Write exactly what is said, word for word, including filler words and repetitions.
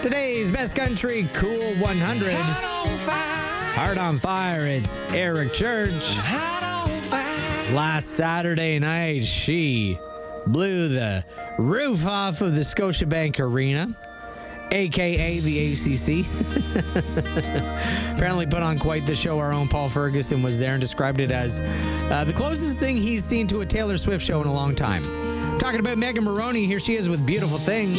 Today's Best Country Cool one hundred. Heart on fire. Heart on Fire, it's Eric Church. Heart on fire. Last Saturday night, she blew the roof off of the Scotiabank Arena, a k a the A C C. Apparently put on quite the show. Our own Paul Ferguson was there and described it as uh, the closest thing he's seen to a Taylor Swift show in a long time. Talking about Megan Maroney, here she is with Beautiful Things.